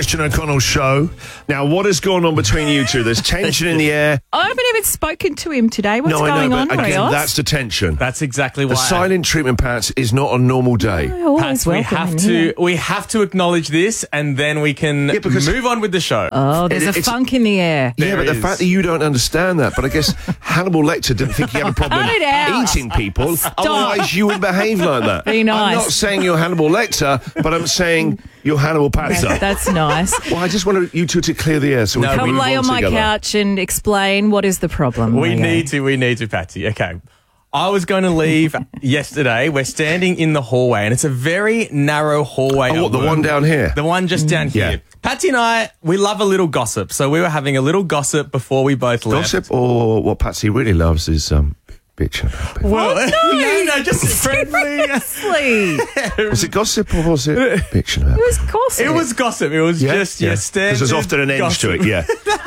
Christian O'Connell show. Now, what has gone on between you two? There's tension in the air. I haven't even spoken to him today. What's I going know, on, but again, Rios? that's the tension. That's exactly why. The silent treatment, Pats, is not a normal day. Pats, we have to acknowledge this, and then we can move on with the show. Oh, there's a funk in the air. Yeah, but the fact that you don't understand that, but I guess Hannibal Lecter didn't think he had a problem Cut it out. eating people. Otherwise, you would behave like that. Be nice. I'm not saying you're Hannibal Lecter, but I'm saying you're Hannibal Patzer. That's nice. Well, I just wanted you two to clear the air so we can Come move lay on my together. couch and explain what is the problem. We need to, Patsy. Okay. I was going to leave yesterday. We're standing in the hallway, and it's a very narrow hallway. Oh, what, the one down here? The one just down here. Yeah. Patsy and I, we love a little gossip, so we were having a little gossip before we both left. Gossip, or what Patsy really loves is bitching about people. Well, no, no, just friendly. Seriously. Was it gossip or was it bitching about It was gossip. It was gossip. It was just standard. Because there's often an edge gossip. to it,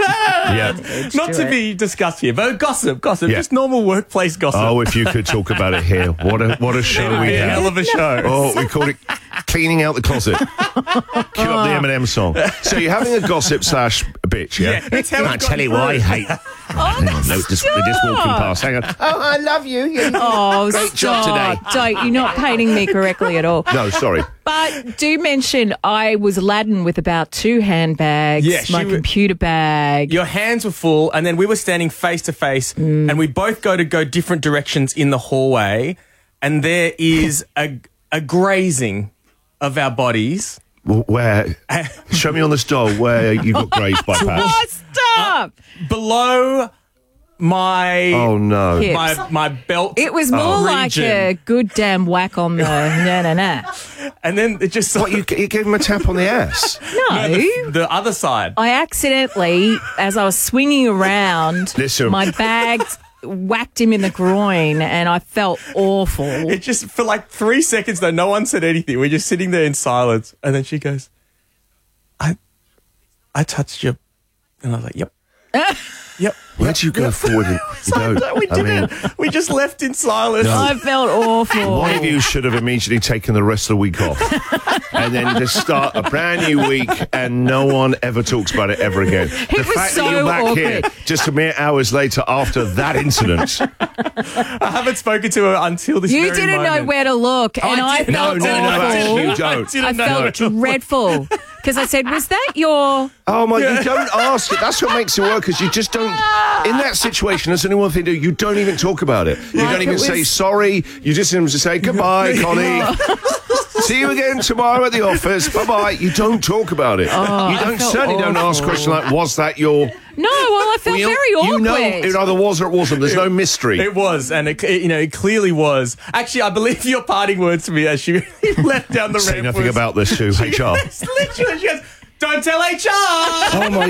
yeah. Not to be discussed here, but gossip, just normal workplace gossip. Oh, if you could talk about it here. What a show we Hell have. of a show. Oh, we called it cleaning out the closet. Cue up the Eminem song. So you're having a gossip / bitch, yeah? Yeah, it's how I it tell you what I hate. Hang on, no, just walking past. Hang on. Oh, I love you. Oh, Great job today. Don't. You're not painting me correctly at all. No, sorry. But do mention I was laden with about 2 handbags, Yeah, my computer bag. Your hands were full, and then we were standing face to face, and we both go different directions in the hallway, and there is a grazing of our bodies. Where? Show me on this doll where you got grazed by Pat. Oh, stop! Below my Hips. my belt. It was more like a good damn whack on the na. And then it just What, you gave him a tap on the ass? No. the other side. I accidentally, as I was swinging around, Listen. my bag whacked him in the groin and I felt awful. It just, for like 3 seconds though, no one said anything. We're just sitting there in silence. And then she goes, I touched you. And I was like, yep. Yep. Where'd you go forward? We didn't. We just left in silence. I felt awful. One of you should have immediately taken the rest of the week off and then just start a brand new week and no one ever talks about it ever again. The was fact so that you're back awkward. here just a mere hours later after that incident. I haven't spoken to her until this You very didn't moment. know where to look and I didn't. felt No, actually you awful. don't. I felt dreadful because I said, was that your... Oh my, you don't ask it. That's what makes it work, because you just don't, in that situation, there's only one thing to do, you don't even talk about it. You don't even say sorry, you just say goodbye, colleague. See you again tomorrow at the office. Bye-bye. You don't talk about it. You certainly don't ask questions like, was that your... No, well, I felt very awkward. You know it either was or it wasn't. There's no mystery. It was, and it clearly was. Actually, I believe your parting words to me as she left down the ramp. Say nothing about this to HR. Literally, she goes, "Don't tell HR." Oh my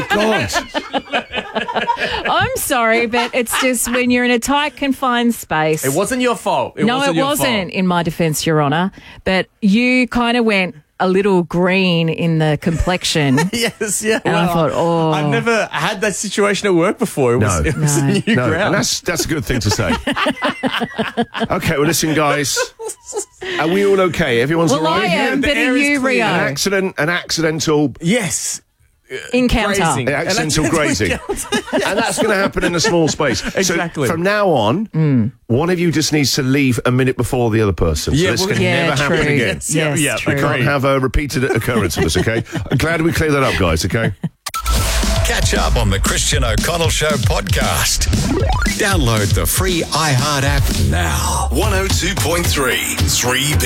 God. I'm sorry, but it's just when you're in a tight, confined space. It wasn't your fault. It wasn't your fault. in my defence, Your Honour. But you kind of went a little green in the complection. Yes, yeah. And I thought, I've never had that situation at work before. It was a new ground. And that's a good thing to say. Okay, well, listen, guys. Are we all okay? Everyone's all right? I am, but are you, Rio? An accidental... Yes. Encounter. Grazing. Accidental grazing. And that's going to happen in a small space. Exactly. So from now on, one of you just needs to leave a minute before the other person. Yeah, so this can never happen true. again. Yes, We true. can't have a repeated occurrence of this, okay? I'm glad we cleared that up, guys, okay? Catch up on the Christian O'Connell Show podcast. Download the free iHeart app now. 102.3 3B.